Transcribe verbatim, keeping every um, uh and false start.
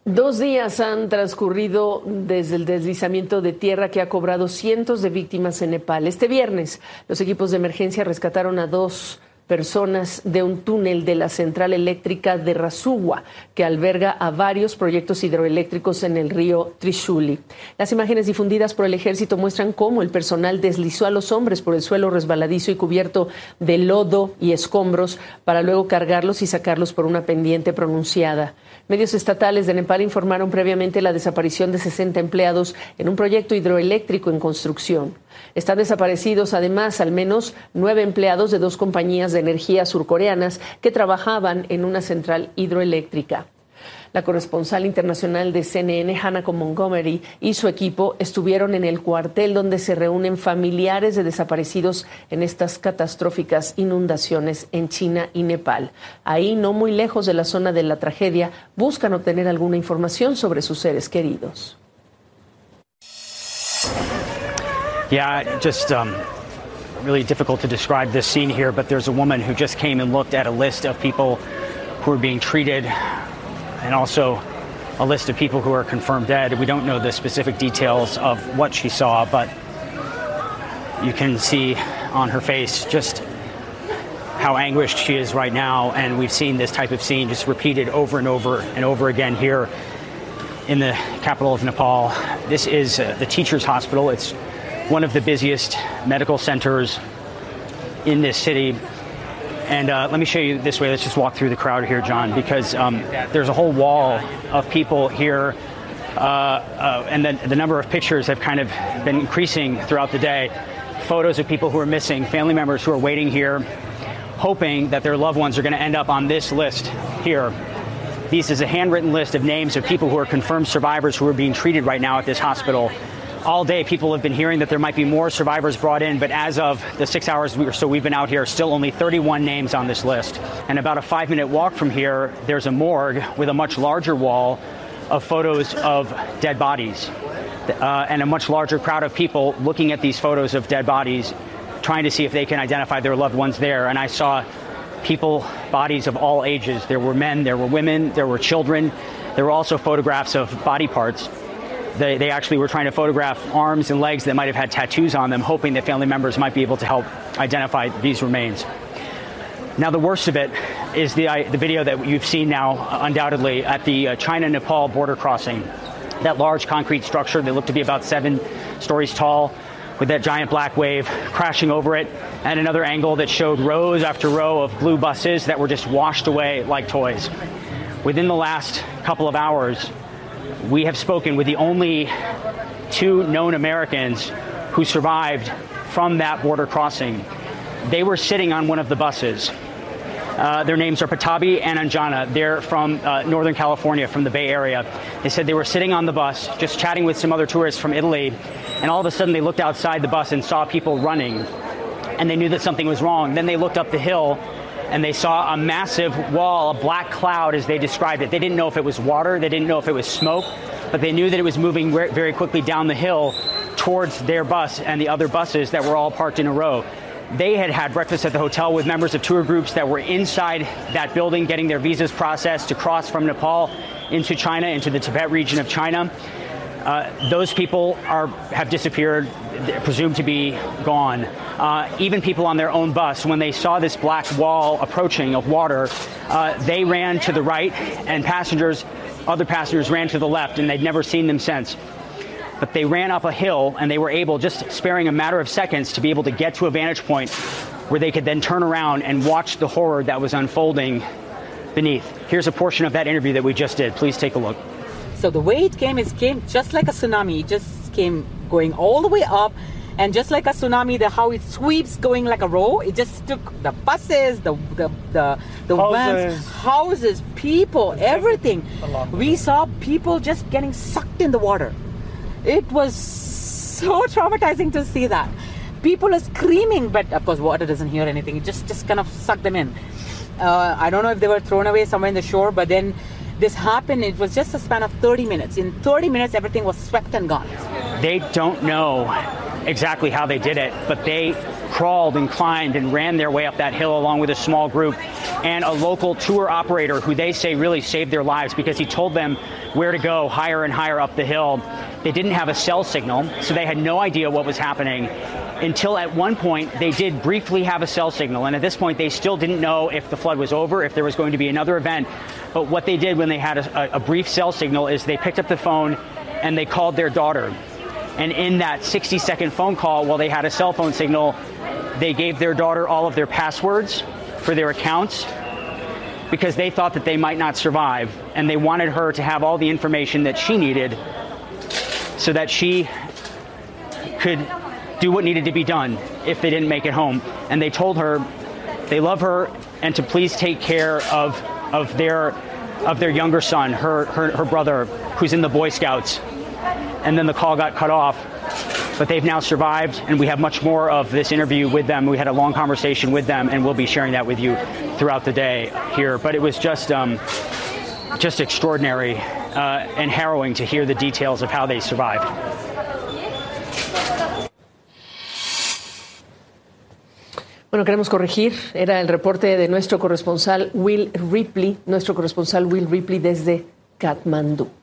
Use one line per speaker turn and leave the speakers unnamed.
Dos días han transcurrido desde el deslizamiento de tierra que ha cobrado cientos de víctimas en Nepal. Este viernes, los equipos de emergencia rescataron a dos personas de un túnel de la central eléctrica de Rasuwa, que alberga a varios proyectos hidroeléctricos en el río Trishuli. Las imágenes difundidas por el ejército muestran cómo el personal deslizó a los hombres por el suelo resbaladizo y cubierto de lodo y escombros para luego cargarlos y sacarlos por una pendiente pronunciada. Medios estatales de Nepal informaron previamente la desaparición de sesenta empleados en un proyecto hidroeléctrico en construcción. Están desaparecidos además al menos nueve empleados de dos compañías de energía surcoreanas que trabajaban en una central hidroeléctrica. La corresponsal internacional de C N N, Hanako Montgomery, y su equipo estuvieron en el cuartel donde se reúnen familiares de desaparecidos en estas catastróficas inundaciones en China y Nepal. Ahí, no muy lejos de la zona de la tragedia, buscan obtener alguna información sobre sus seres queridos.
Yeah, just um, really difficult to describe this scene here, but there's a woman who just came and looked at a list of people who are being treated and also a list of people who are confirmed dead. We don't know the specific details of what she saw, but you can see on her face just how anguished she is right now, and we've seen this type of scene just repeated over and over and over again here in the capital of Nepal. This is uh, the Teachers Hospital. It's one of the busiest medical centers in this city. And uh, let me show you this way. Let's just walk through the crowd here, John, because um, there's a whole wall of people here. Uh, uh, and then the number of pictures have kind of been increasing throughout the day. Photos of people who are missing, family members who are waiting here, hoping that their loved ones are going to end up on this list here. This is a handwritten list of names of people who are confirmed survivors who are being treated right now at this hospital. All day, people have been hearing that there might be more survivors brought in, but as of the six hours or so we've been out here, still only thirty-one names on this list. And about a five-minute walk from here, there's a morgue with a much larger wall of photos of dead bodies uh, and a much larger crowd of people looking at these photos of dead bodies, trying to see if they can identify their loved ones there. And I saw people, bodies of all ages. There were men, there were women, there were children. There were also photographs of body parts. They, they actually were trying to photograph arms and legs that might have had tattoos on them, hoping that family members might be able to help identify these remains. Now, the worst of it is the, uh, the video that you've seen now, uh, undoubtedly, at the uh, China-Nepal border crossing. That large concrete structure that looked to be about seven stories tall, with that giant black wave crashing over it, and another angle that showed rows after row of blue buses that were just washed away like toys. Within the last couple of hours, we have spoken with the only two known Americans who survived from that border crossing. They were sitting on one of the buses. Uh, their names are Patabi and Anjana. They're from uh, Northern California, from the Bay Area. They said they were sitting on the bus, just chatting with some other tourists from Italy, and all of a sudden they looked outside the bus and saw people running, and they knew that something was wrong. Then they looked up the hill, and they saw a massive wall, a black cloud, as they described it. They didn't know if it was water, they didn't know if it was smoke, but they knew that it was moving very quickly down the hill towards their bus and the other buses that were all parked in a row. They had had breakfast at the hotel with members of tour groups that were inside that building getting their visas processed to cross from Nepal into China, into the Tibet region of China. Uh, those people are have disappeared, presumed to be gone. Uh, even people on their own bus, when they saw this black wall approaching of water, uh, they ran to the right, and passengers, other passengers ran to the left, and they'd never seen them since. But they ran up a hill, and they were able, just sparing a matter of seconds, to be able to get to a vantage point where they could then turn around and watch the horror that was unfolding beneath. Here's a portion of that interview that we just did. Please take a look.
So the way it came is came just like a tsunami. It just came going all the way up, and just like a tsunami, the how it sweeps going like a row. It just took the buses, the the the, the vans, houses, people, everything. We saw people just getting sucked in the water. It was so traumatizing to see that. People are screaming, but of course water doesn't hear anything. It just just kind of sucked them in. Uh, I don't know if they were thrown away somewhere in the shore, but then this happened. It was just a span of thirty minutes. In thirty minutes, everything was swept and gone.
They don't know exactly how they did it, but they crawled and climbed and ran their way up that hill along with a small group, and a local tour operator who they say really saved their lives because he told them where to go higher and higher up the hill. They didn't have a cell signal, so they had no idea what was happening until at one point they did briefly have a cell signal. And at this point, they still didn't know if the flood was over, if there was going to be another event. But what they did when they had a, a brief cell signal is they picked up the phone and they called their daughter. And in that sixty second phone call, while they had a cell phone signal, they gave their daughter all of their passwords for their accounts because they thought that they might not survive. And they wanted her to have all the information that she needed so that she could do what needed to be done if they didn't make it home. And they told her they love her and to please take care of, of, their, of their younger son, her, her, her brother, who's in the Boy Scouts. And then the call got cut off, but they've now survived, and we have much more of this interview with them. We had a long conversation with them, and we'll be sharing that with you throughout the day here. But it was just, um, just extraordinary uh, and harrowing to hear the details of how they survived.
Bueno, queremos corregir. Era el reporte de nuestro corresponsal Will Ripley, nuestro corresponsal Will Ripley desde Katmandú.